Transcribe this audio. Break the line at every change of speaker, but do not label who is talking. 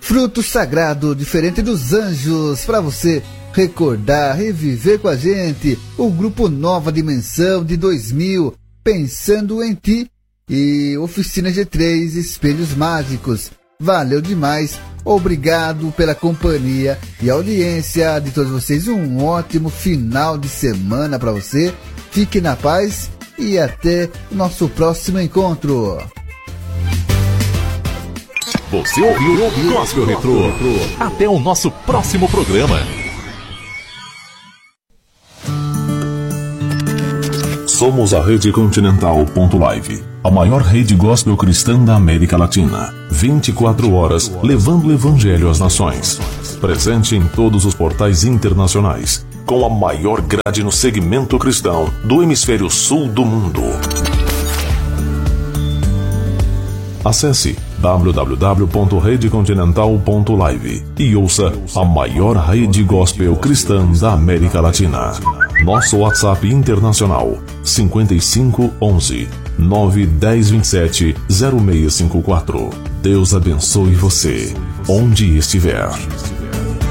fruto sagrado diferente dos anjos, para você recordar, reviver com a gente o grupo Nova Dimensão de 2000, Pensando em Ti, e Oficina G3, Espelhos Mágicos. Valeu demais, obrigado pela companhia e audiência de todos vocês. Um ótimo final de semana para você. Fique na paz e até o nosso próximo encontro.
Você ouviu Gospel Retrô. Até o nosso próximo programa.
Somos a Rede Continental.live, a maior rede gospel cristã da América Latina. 24 horas levando o evangelho às nações. Presente em todos os portais internacionais, com a maior grade no segmento cristão do hemisfério sul do mundo. Acesse www.redecontinental.live e ouça a maior rede gospel cristã da América Latina. Nosso WhatsApp internacional 5511 91027 0654. Deus abençoe você, onde estiver.